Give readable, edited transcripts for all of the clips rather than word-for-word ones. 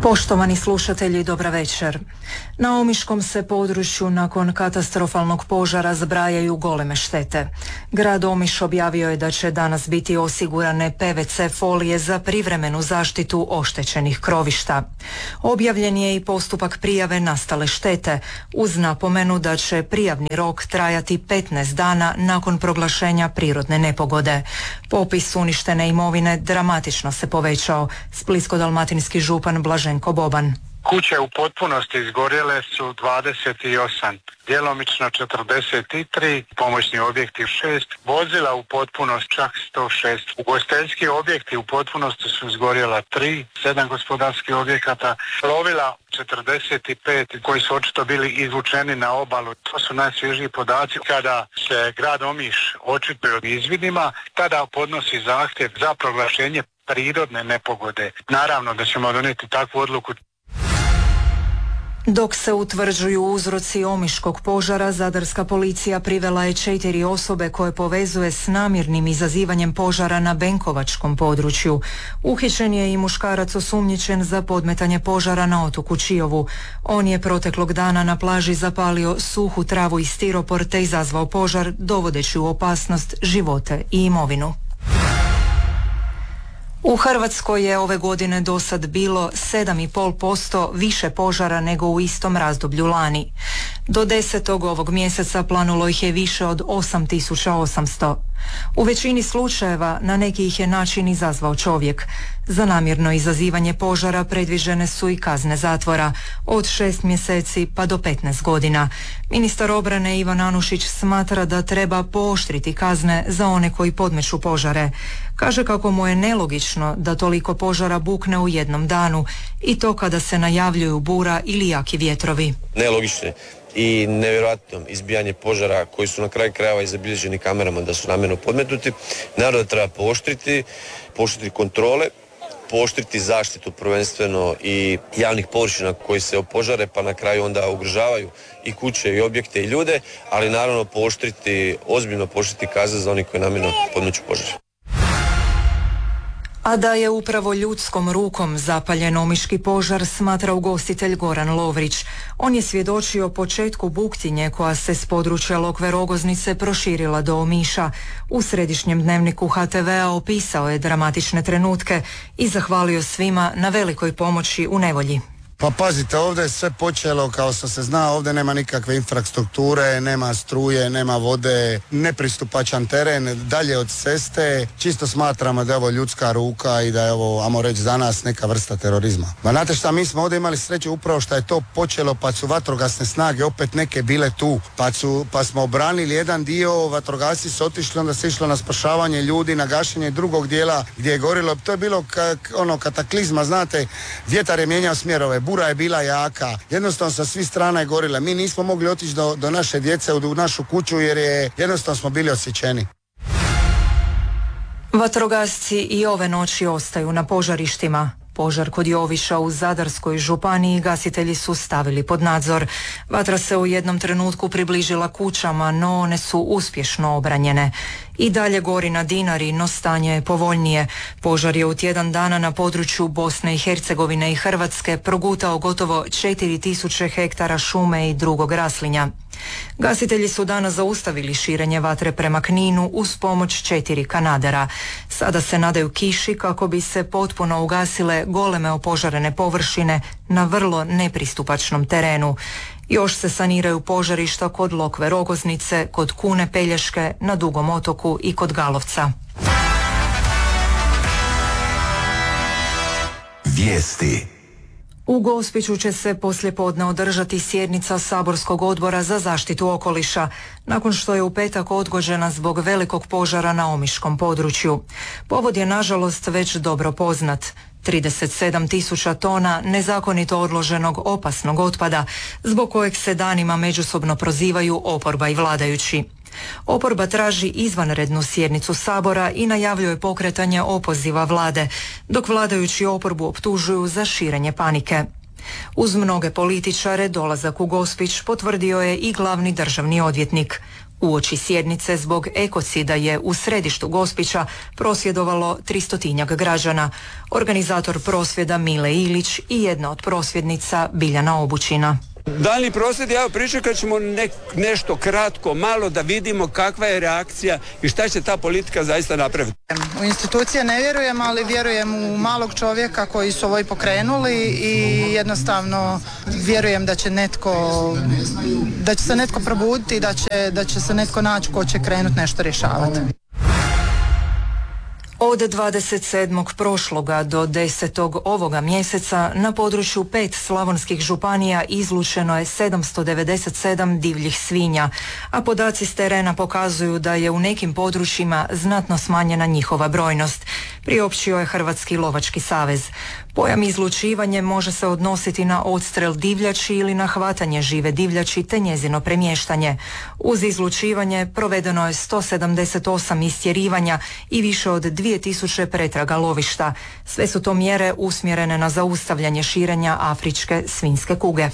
Poštovani slušatelji, dobra večer. Na omiškom se području nakon katastrofalnog požara zbrajaju goleme štete. Grad Omiš objavio je da će danas biti osigurane PVC folije za privremenu zaštitu oštećenih krovišta. Objavljen je i postupak prijave nastale štete, uz napomenu da će prijavni rok trajati 15 dana nakon proglašenja prirodne nepogode. Popis uništene imovine dramatično se povećao. Splitsko-dalmatinski župan Blaženko Boban. Kuće u potpunosti izgorjele su 28, djelomično 43, pomoćni objekti 6, vozila u potpunosti čak 106. Ugostiteljski objekti u potpunosti su izgorjela 3, 7 gospodarskih objekata, plovila 45 koji su očito bili izvučeni na obalu. To su najsvježiji podaci. Kada se grad Omiš očituje od izvidima, tada podnosi zahtjev za proglašenje prirodne nepogode. Naravno da ćemo donijeti takvu odluku. Dok se utvrđuju uzroci omiškog požara, zadarska policija privela je 4 osobe koje povezuje s namjernim izazivanjem požara na Benkovačkom području. Uhićen je i muškarac osumnjičen za podmetanje požara na otoku Čiovu. On je proteklog dana na plaži zapalio suhu travu i stiropor te izazvao požar, dovodeći u opasnost živote i imovinu. U Hrvatskoj je ove godine dosad bilo 7,5% više požara nego u istom razdoblju lani. Do 10. ovog mjeseca planulo ih je više od 8.800. U većini slučajeva na neki ih je način izazvao čovjek. Za namjerno izazivanje požara predviđene su i kazne zatvora od 6 mjeseci pa do 15 godina. Ministar obrane Ivan Anušić smatra da treba pooštriti kazne za one koji podmeću požare. Kaže kako mu je nelogično da toliko požara bukne u jednom danu i to kada se najavljuju bura ili jaki vjetrovi. Nelogično i nevjerojatno izbijanje požara koji su na kraju krajeva i zabilježeni kamerama da su namjerno podmetnuti. Naravno da treba pooštriti kontrole, pooštriti zaštitu prvenstveno i javnih površina koji se opožare pa na kraju onda ugrožavaju i kuće i objekte i ljude, ali naravno ozbiljno pooštriti kazne za oni koji namjerno podmeću požar. A da je upravo ljudskom rukom zapaljen omiški požar smatra ugostitelj Goran Lovrić. On je svjedočio početku buktinje koja se s područja Lokve Rogoznice proširila do Omiša. U središnjem dnevniku HTV-a opisao je dramatične trenutke i zahvalio svima na velikoj pomoći u nevolji. Pa pazite, ovdje je sve počelo kao što se zna, ovdje nema nikakve infrastrukture, nema struje, nema vode, nepristupačan teren, dalje od ceste. Čisto smatramo da je ovo ljudska ruka i da je ovo, ajmo reći, za nas neka vrsta terorizma. Ma znate šta, mi smo ovdje imali sreće upravo što je to počelo, pa su vatrogasne snage opet neke bile tu, pa smo obranili jedan dio, vatrogasci su otišli, onda se išlo na spašavanje ljudi, na gašenje drugog dijela gdje je gorilo. To je bilo kataklizma, znate, vjetar je mijenjao smjerove, bura je bila jaka, jednostavno sa svih strana je gorila. Mi nismo mogli otići do naše djece u našu kuću jer je jednostavno smo bili osjećeni. Vatrogasci i ove noći ostaju na požarištima. Požar kod Joviša u Zadarskoj županiji gasitelji su stavili pod nadzor. Vatra se u jednom trenutku približila kućama, no one su uspješno obranjene. I dalje gori na Dinari, no stanje je povoljnije. Požar je u tjedan dana na području Bosne i Hercegovine i Hrvatske progutao gotovo 4000 hektara šume i drugog raslinja. Gasitelji su danas zaustavili širenje vatre prema Kninu uz pomoć 4 kanadera. Sada se nadaju kiši kako bi se potpuno ugasile goleme opožarene površine na vrlo nepristupačnom terenu. Još se saniraju požarišta kod Lokve Rogoznice, kod Kune Pelješke, na Dugom otoku i kod Galovca. Vijesti. U Gospiću će se poslijepodne održati sjednica Saborskog odbora za zaštitu okoliša, nakon što je u petak odgođena zbog velikog požara na omiškom području. Povod je nažalost već dobro poznat. 37.000 tona nezakonito odloženog opasnog otpada, zbog kojeg se danima međusobno prozivaju oporba i vladajući. Oporba traži izvanrednu sjednicu Sabora i najavljuje pokretanje opoziva vlade, dok vladajući oporbu optužuju za širenje panike. Uz mnoge političare dolazak u Gospić potvrdio je i glavni državni odvjetnik. Uoči sjednice zbog ekocida je u središtu Gospića prosvjedovalo 300-tinjak građana. Organizator prosvjeda Mile Ilić i jedna od prosvjednica Biljana Obućina. Daljnji prosvjed, ja pričekat ćemo nešto kratko, malo da vidimo kakva je reakcija i šta će ta politika zaista napraviti. U institucije ne vjerujem, ali vjerujem u malog čovjeka koji su ovo i pokrenuli i jednostavno vjerujem da će se netko probuditi i da će se netko naći ko će krenuti nešto rješavati. Od 27. prošloga do 10. ovoga mjeseca na području 5 slavonskih županija izlučeno je 797 divljih svinja, a podaci s terena pokazuju da je u nekim područjima znatno smanjena njihova brojnost, priopćio je Hrvatski lovački savez. Pojam izlučivanje može se odnositi na odstrel divljači ili na hvatanje žive divljači te njezino premještanje. Uz izlučivanje provedeno je 178 istjerivanja i više od 2000 pretraga lovišta. Sve su to mjere usmjerene na zaustavljanje širenja afričke svinjske kuge.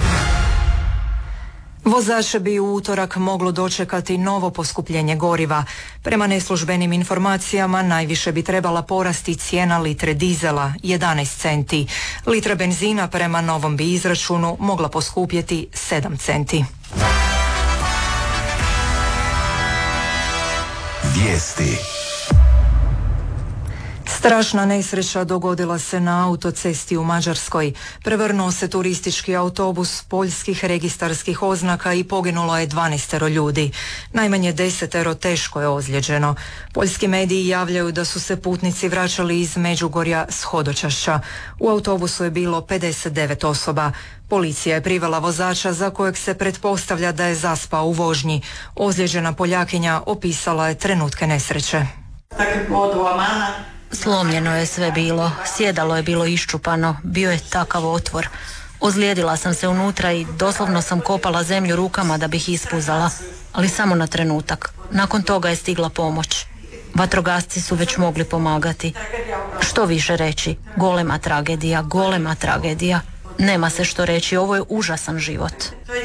Vozače bi u utorak moglo dočekati novo poskupljenje goriva. Prema neslužbenim informacijama najviše bi trebala porasti cijena litre dizela, 11 centi. Litra benzina prema novom bi izračunu mogla poskupjeti 7 centi. Vijesti. Strašna nesreća dogodila se na autocesti u Mađarskoj. Prevrnuo se turistički autobus poljskih registarskih oznaka i poginulo je 12 ljudi. Najmanje 10 teško je ozlijeđeno. Poljski mediji javljaju da su se putnici vraćali iz Međugorja s hodočašća. U autobusu je bilo 59 osoba. Policija je privela vozača za kojeg se pretpostavlja da je zaspao u vožnji. Ozlijeđena Poljakinja opisala je trenutke nesreće. Slomljeno je sve bilo, sjedalo je bilo iščupano, bio je takav otvor. Ozlijedila sam se unutra i doslovno sam kopala zemlju rukama da bih ispuzala, ali samo na trenutak. Nakon toga je stigla pomoć. Vatrogasci su već mogli pomagati. Što više reći? Golema tragedija, golema tragedija. Nema se što reći, ovo je užasan život.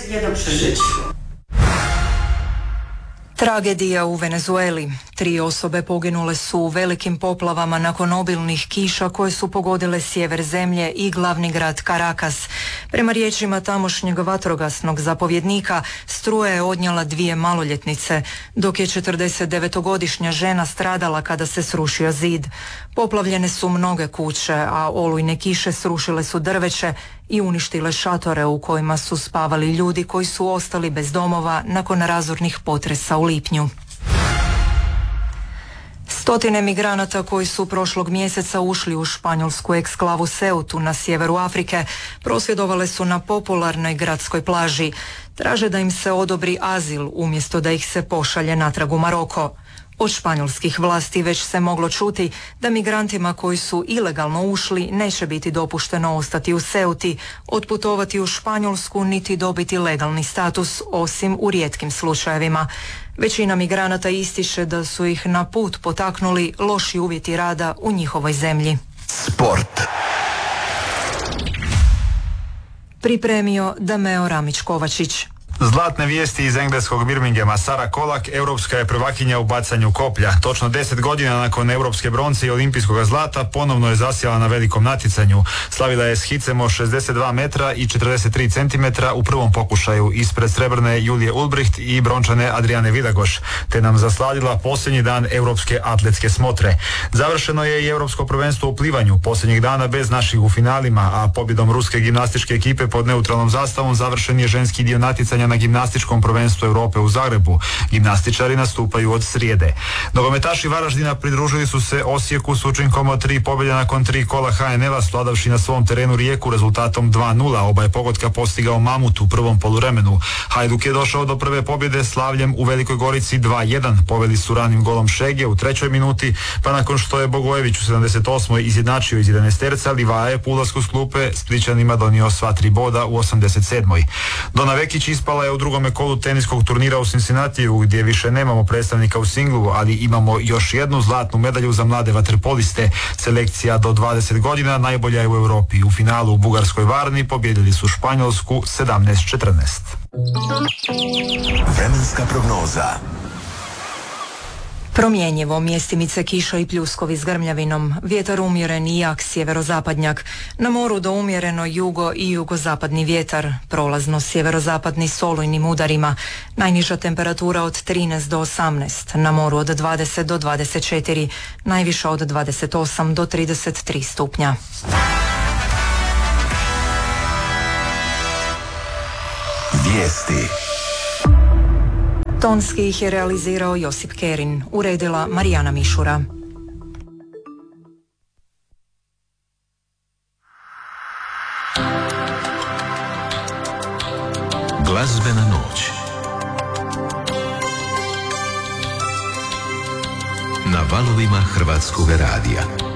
Tragedija u Venezueli. 3 osobe poginule su u velikim poplavama nakon obilnih kiša koje su pogodile sjever zemlje i glavni grad Caracas. Prema riječima tamošnjeg vatrogasnog zapovjednika, struja je odnijela 2 maloljetnice, dok je 49-godišnja žena stradala kada se srušio zid. Poplavljene su mnoge kuće, a olujne kiše srušile su drveće i uništile šatore u kojima su spavali ljudi koji su ostali bez domova nakon razornih potresa u lipnju. Stotine migranata koji su prošlog mjeseca ušli u španjolsku eksklavu Ceutu na sjeveru Afrike prosvjedovale su na popularnoj gradskoj plaži. Traže da im se odobri azil umjesto da ih se pošalje natrag u Maroko. Od španjolskih vlasti već se moglo čuti da migrantima koji su ilegalno ušli neće biti dopušteno ostati u Ceuti, otputovati u Španjolsku niti dobiti legalni status, osim u rijetkim slučajevima. Većina migranata ističe da su ih na put potaknuli loši uvjeti rada u njihovoj zemlji. Sport. Pripremio Dameo Ramić-Kovačić. Zlatne vijesti iz engleskog Birminghama. Sara Kolak, europska je prvakinja u bacanju koplja. Točno 10 godina nakon europske bronce i olimpijskog zlata ponovno je zasjela na velikom natjecanju. Slavila je s hicemo 62 metra i 43 centimetra u prvom pokušaju ispred srebrne Julije Ulbricht i brončane Adriane Vidagoš, te nam zasladila posljednji dan europske atletske smotre. Završeno je i europsko prvenstvo u plivanju, posljednjih dana bez naših u finalima, a pobjedom ruske gimnastičke ekipe pod neutralnom zastavom završen je ženski dio natjecanja na gimnastičkom prvenstvu Europe u Zagrebu. Gimnastičari nastupaju od srijede. Nogometaši Varaždina pridružili su se Osijeku s učinkom od 3 pobjede nakon 3 kola HNL-a, svladavši na svom terenu Rijeku rezultatom 2:0. Oba je pogotka postigao Mamut u prvom poluvremenu. Hajduk je došao do prve pobjede slavljem u Velikoj Gorici 2:1. Poveli su ranim golom Šege u 3. minuti, pa nakon što je Bogojević u 78. izjednačio iz 11-terca, Livaja je po ulasku s klupe Splićanima donio sva 3 boda u 87. Dona Vekić ispala ispala je u drugome kolu teniskog turnira u Cincinnatiju, gdje više nemamo predstavnika u singlu, ali imamo još jednu zlatnu medalju za mlade vaterpoliste. Selekcija do 20 godina najbolja je u Europi. U finalu u bugarskoj Varni pobjedili su Španjolsku 17-14. Vremenska prognoza. Promjenjivo, mjestimice kiša i pljuskovi s grmljavinom, vjetar umjeren i jak sjeverozapadnjak, na moru do umjereno jugo i jugozapadni vjetar, prolazno sjeverozapadni s olujnim udarima, najniža temperatura od 13 do 18, na moru od 20 do 24, najviša od 28 do 33 stupnja. Vijesti. Tonski ih je realizirao Josip Kerin, uredila Marijana Mišura. Glazbena noć. Na valovima Hrvatskog radija.